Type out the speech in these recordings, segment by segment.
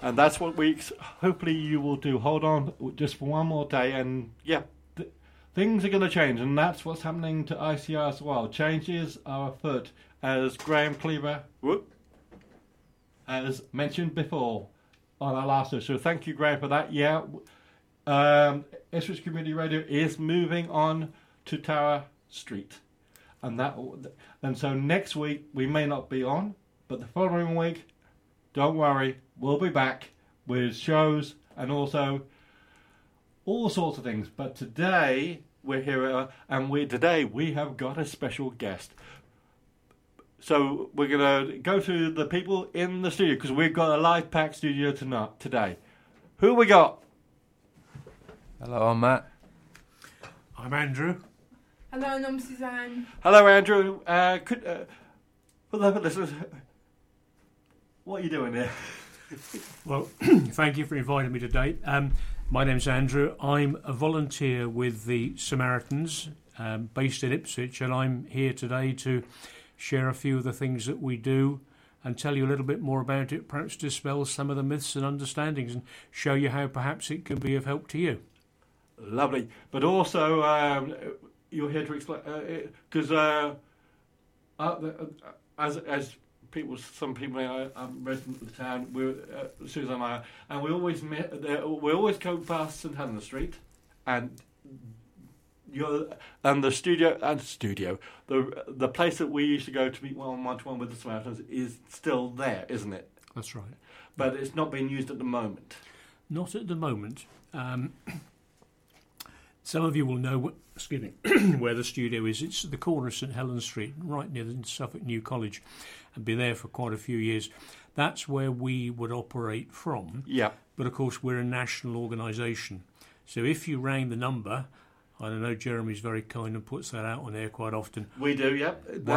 And that's what hopefully you will do. Hold on just for one more day, and yeah, things are going to change, and that's what's happening to ICR as well. Changes are afoot, as Graham Cleaver has mentioned before on our last show. So thank you, Graham, for that. Yeah, Ipswich Community Radio is moving on to Tower Street, and so next week we may not be on, but the following week, don't worry, we'll be back with shows and also all sorts of things. But today we're here, and today we have got a special guest. So we're gonna go to the people in the studio because we've got a live packed studio today. Who we got? Hello, I'm Matt. I'm Andrew. Hello, and I'm Suzanne. Hello, Andrew. For the listeners, what are you doing here? Well, thank you for inviting me today. My name's Andrew. I'm a volunteer with the Samaritans, based in Ipswich, and I'm here today to share a few of the things that we do and tell you a little bit more about it, perhaps dispel some of the myths and understandings and show you how perhaps it can be of help to you. Lovely. But also, you're here to explain, because as some people I'm resident of the town, Susan and I, and we always go past St Helena Street, and the studio, the place that we used to go to meet one-to-one with the Samaritans is still there, isn't it? That's right. But it's not being used at the moment. Not at the moment. Some of you will know, where the studio is. It's at the corner of St Helena Street, right near the Suffolk New College, and been there for quite a few years. That's where we would operate from. Yeah. But of course, we're a national organisation. So if you rang the number, I don't know, Jeremy's very kind and puts that out on air quite often. We do, yeah.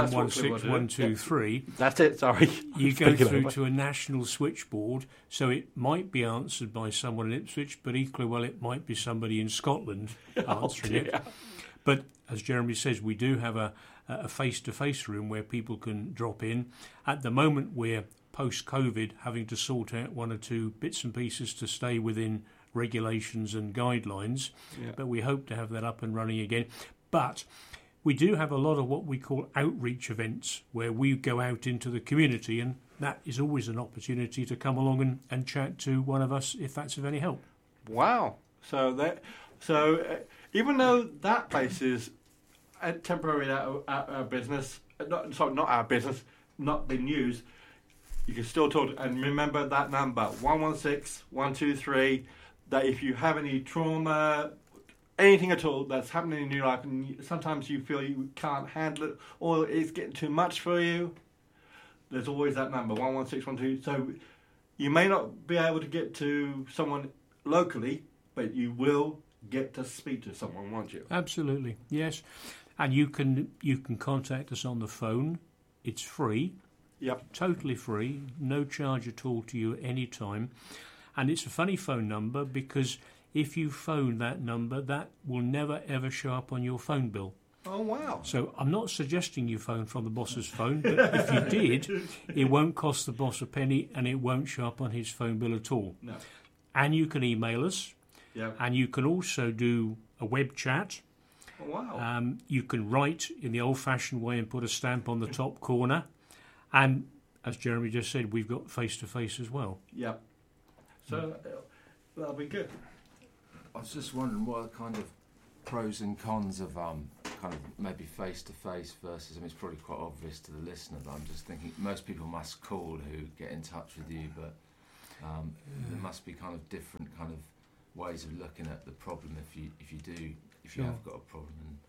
116123. That's it, sorry. You go through to a national switchboard, so it might be answered by someone in Ipswich, but equally well it might be somebody in Scotland answering it. But as Jeremy says, we do have a face-to-face room where people can drop in. At the moment, we're post-COVID having to sort out one or two bits and pieces to stay within regulations and guidelines, but we hope to have that up and running again. But we do have a lot of what we call outreach events where we go out into the community, and that is always an opportunity to come along and chat to one of us if that's of any help. Wow. So even though that place is temporarily out of our business, not our business, not being used, you can still talk, and remember that number, 116-123, that if you have any trauma, anything at all that's happening in your life, and sometimes you feel you can't handle it, or it's getting too much for you, there's always that number, 116-123. So you may not be able to get to someone locally, but you will get to speak to someone, won't you? Absolutely, yes. And you can contact us on the phone. It's free. Yep. Totally free, no charge at all to you at any time. And it's a funny phone number because if you phone that number, that will never ever show up on your phone bill. Oh, wow. So I'm not suggesting you phone from the boss's phone, but if you did, it won't cost the boss a penny and it won't show up on his phone bill at all. No. And you can email us. Yep. And you can also do a web chat. Oh, wow. You can write in the old-fashioned way and put a stamp on the top corner. And as Jeremy just said, we've got face-to-face as well. Yeah. So that'll be good. I was just wondering what are kind of pros and cons of kind of maybe face-to-face versus, I mean, it's probably quite obvious to the listener, but I'm just thinking most people must call who get in touch with you, but there must be kind of different kind of ways of looking at the problem if you have got a problem.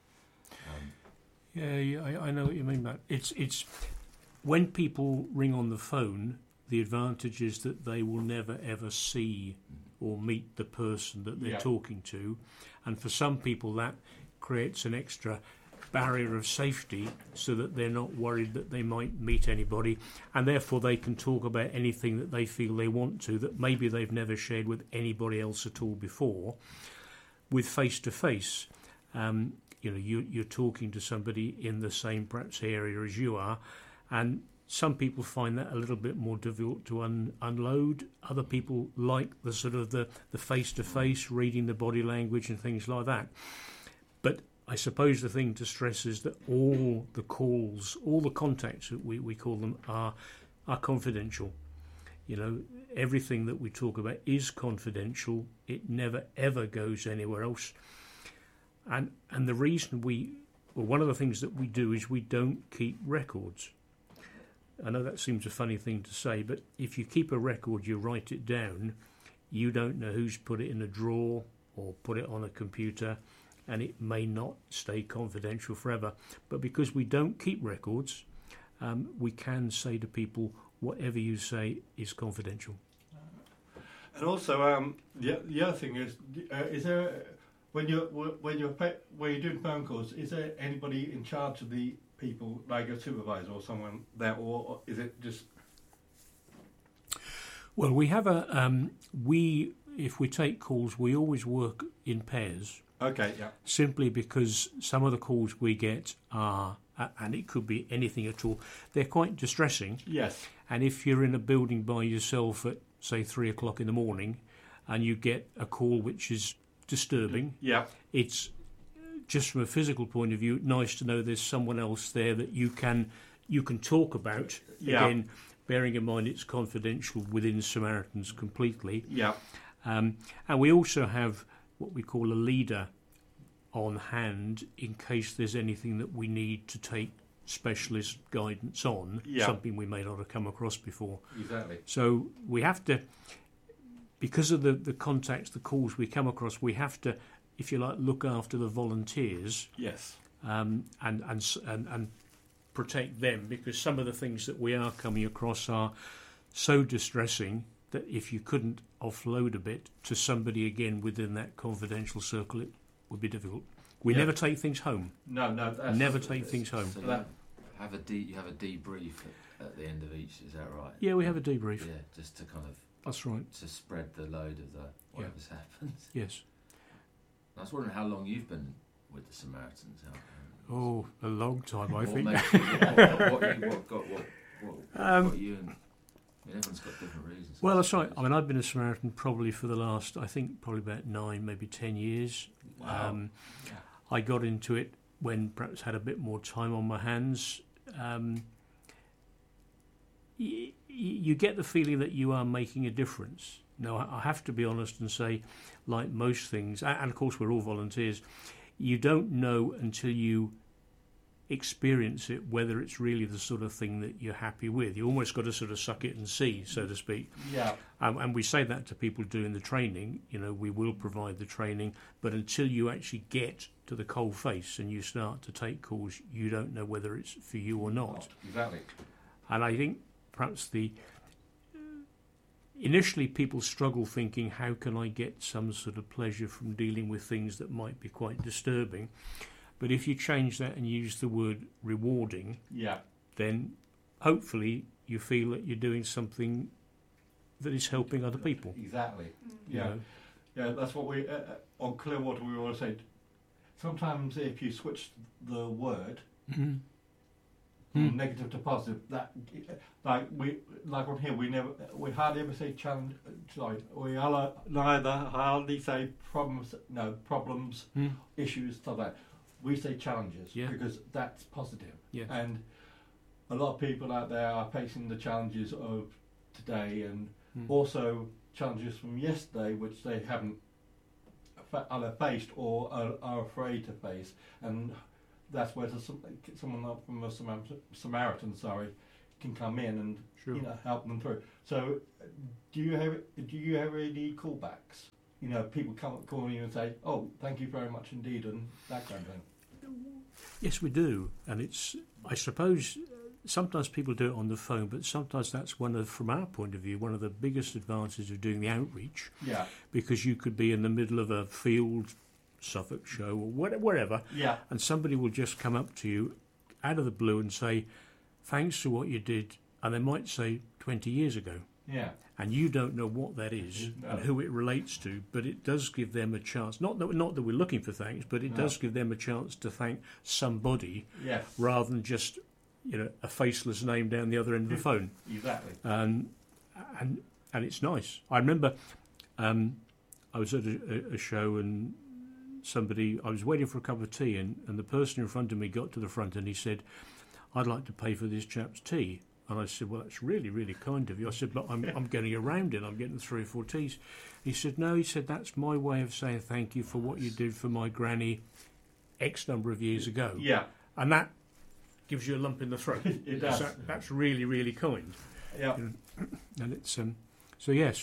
And, I know what you mean, Matt. It's when people ring on the phone, the advantage is that they will never ever see or meet the person that they're talking to, and for some people that creates an extra barrier of safety so that they're not worried that they might meet anybody, and therefore they can talk about anything that they feel they want to that maybe they've never shared with anybody else at all before. With face-to-face, you're talking to somebody in the same perhaps area as you are, and some people find that a little bit more difficult to unload. Other people like the sort of the face-to-face, reading the body language and things like that. But I suppose the thing to stress is that all the calls, all the contacts that we call them are confidential. You know, everything that we talk about is confidential. It never ever goes anywhere else. And the reason one of the things that we do is we don't keep records. I know that seems a funny thing to say, but if you keep a record, you write it down, you don't know who's put it in a drawer or put it on a computer, and it may not stay confidential forever. But because we don't keep records, we can say to people, whatever you say is confidential. And also, the other thing is there when you're doing phone calls, is there anybody in charge of the people, like a supervisor or someone there, or is it just? Well, we have if we take calls, we always work in pairs. Okay, yeah. Simply because some of the calls we get are, and it could be anything at all, they're quite distressing. Yes. And if you're in a building by yourself at, say, 3 o'clock in the morning, and you get a call which is disturbing, yeah, it's just from a physical point of view nice to know there's someone else there that you can talk about. Yeah. Again, bearing in mind it's confidential within Samaritans completely. Yeah. And we also have what we call a leader on hand in case there's anything that we need to take specialist guidance on, something we may not have come across before. Exactly. So we have to, because of the contacts, the calls we come across, we have to, if you like, look after the volunteers. Yes. And protect them, because some of the things that we are coming across are so distressing that if you couldn't offload a bit to somebody again within that confidential circle, it would be difficult. We never take things home. No. Never take things home. So you have a debrief at the end of each. Is that right? Yeah, we have a debrief. Yeah, just to kind of. That's right. To spread the load of whatever's happened. Yes. I was wondering how long you've been with the Samaritans. Oh, a long time, I think. What got you and... I mean, everyone's got different reasons. Well, that's right. I mean, I've been a Samaritan probably for the last, I think, probably about 9, maybe 10 years. Wow. I got into it when perhaps had a bit more time on my hands. You get the feeling that you are making a difference. Now, I have to be honest and say, like most things, and of course we're all volunteers, you don't know until you experience it whether it's really the sort of thing that you're happy with. You almost got to sort of suck it and see, so to speak. Yeah. And we say that to people doing the training. You know, we will provide the training, but until you actually get to the cold face and you start to take calls, you don't know whether it's for you or not. Exactly. And I think perhaps initially people struggle thinking, how can I get some sort of pleasure from dealing with things that might be quite disturbing? But if you change that and use the word rewarding, then hopefully you feel that you're doing something that is helping other people. Exactly. You know? Yeah, that's what we, on Clearwater, we always say, sometimes if you switch the word, from negative to positive, that, like on here, we hardly ever say challenge, we neither hardly say problems, issues, stuff like that. We say challenges because that's positive. Yes. And a lot of people out there are facing the challenges of today and also challenges from yesterday which they haven't either faced or are afraid to face. And that's where someone from a Samaritan, can come in and help them through. So, do you have any callbacks? You know, people call you and say, "Oh, thank you very much indeed," and that kind of thing. Yes, we do, and I suppose sometimes people do it on the phone, but sometimes that's from our point of view, one of the biggest advantages of doing the outreach. Yeah. Because you could be in the middle of a field, Suffolk show or wherever, and somebody will just come up to you out of the blue and say, "Thanks for what you did," and they might say 20 years ago. Yeah. And you don't know what that is and who it relates to, but it does give them a chance. Not that we're looking for thanks, but it does give them a chance to thank somebody rather than just, a faceless name down the other end of the phone. Exactly. And it's nice. I remember I was at a show and I was waiting for a cup of tea, and the person in front of me got to the front and he said, "I'd like to pay for this chap's tea." And I said, "Well, that's really, really kind of you." I said, "But I'm getting around it. I'm getting 3 or 4 teas." He said, "No," he said, "that's my way of saying thank you for what you did for my granny X number of years ago." Yeah. And that gives you a lump in the throat. It does. That's really, really kind. Yeah. And it's so yes,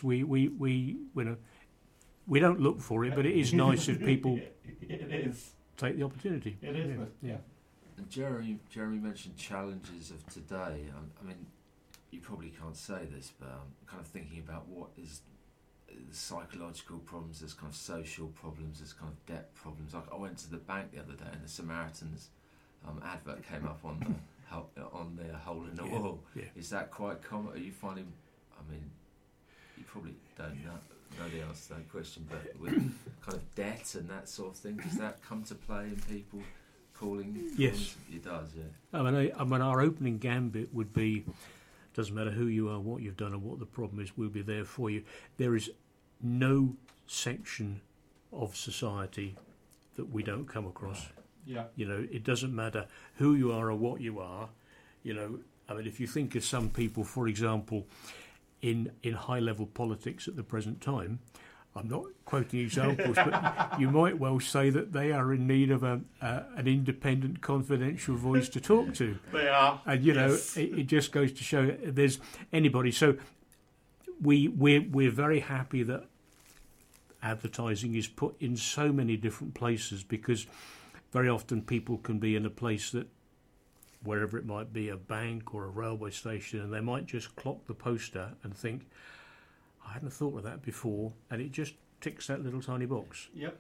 we don't look for it, but it is nice if people It is. take the opportunity. It is. Yeah. And Jeremy mentioned challenges of today. I mean, you probably can't say this, but I'm kind of thinking about what is the psychological problems, there's kind of social problems, there's kind of debt problems. I went to the bank the other day and the Samaritans advert came up on the hole in the wall. Yeah. Is that quite common? Are you finding, I mean, you probably don't know the answer to that question, but with kind of debt and that sort of thing, does that come to play in people calling? Yes. It does, yeah. I mean, our opening gambit would be, doesn't matter who you are, what you've done, or what the problem is, we'll be there for you. There is no section of society that we don't come across. Yeah. It doesn't matter who you are or what you are. I mean, if you think of some people, for example, in high-level politics at the present time, I'm not quoting examples, but you might well say that they are in need of an independent, confidential voice to talk to. They are. And, yes. it just goes to show there's anybody. So we're very happy that advertising is put in so many different places, because very often people can be in a place that, wherever it might be, a bank or a railway station, and they might just clock the poster and think, I hadn't thought of that before, and it just ticks that little tiny box. Yep.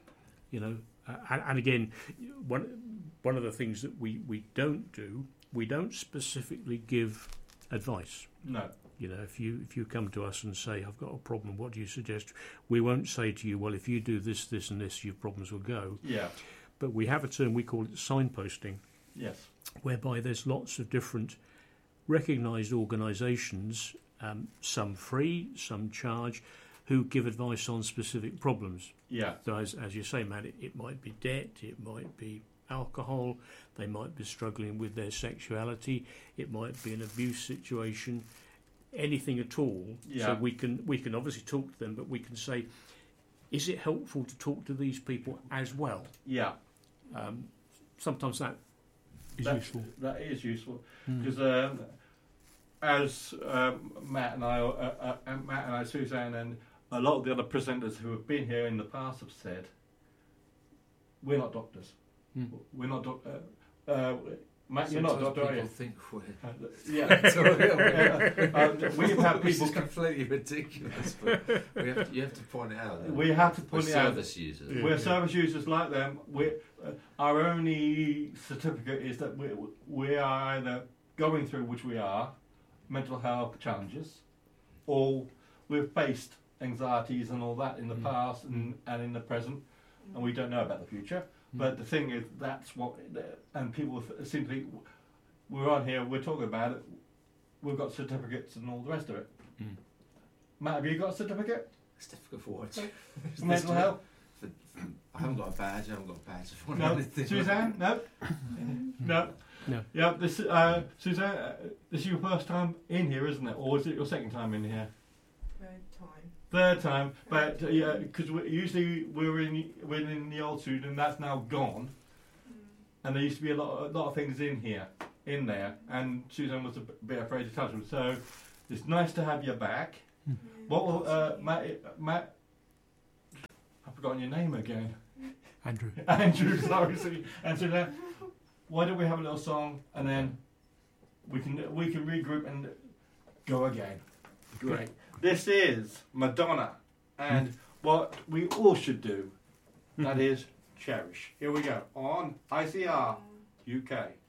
And again, one of the things that we don't do, we don't specifically give advice. No. If you come to us and say, I've got a problem, what do you suggest? We won't say to you, well, if you do this, this and this, your problems will go. Yeah. But we have a term, we call it signposting. Yes. Whereby there's lots of different recognised organisations, some free, some charge, who give advice on specific problems. Yeah. So as you say, Matt, it might be debt, it might be alcohol, they might be struggling with their sexuality, it might be an abuse situation, anything at all. Yeah. So we can obviously talk to them, but we can say, is it helpful to talk to these people as well? Yeah. Sometimes that is useful. That is useful, because as Matt and I, Suzanne, and a lot of the other presenters who have been here in the past have said, we're not doctors. We're not Matt, you're not a doctor, are you? Think we're... Yeah. We've had This people... is completely ridiculous, but you have to point it out. We have to point it out. Service users. Yeah. We're service users like them. Our only certificate is that we are either going through, which we are, mental health challenges, or we've faced anxieties and all that in the past and in the present, and we don't know about the future. But the thing is, that's what, and people simply, we're on here, we're talking about it, we've got certificates and all the rest of it. Matt, have you got a certificate? It's difficult for what? For mental health? I haven't got a badge. I haven't got a badge. For No. anything. Suzanne? No? No? No. Yeah, Suzanne, this is your first time in here, isn't it? Or is it your second time in here? Third time, but yeah, because usually we're in the old studio, and that's now gone. And there used to be a lot of things in there, and Suzanne was a bit afraid to touch them. So it's nice to have you back. What will Matt? I've forgotten your name again. Andrew. Andrew, sorry. And Suzanne, why don't we have a little song, and then we can regroup and go again. Great. This is Madonna, and what we all should do, that is cherish. Here we go, on ICR UK.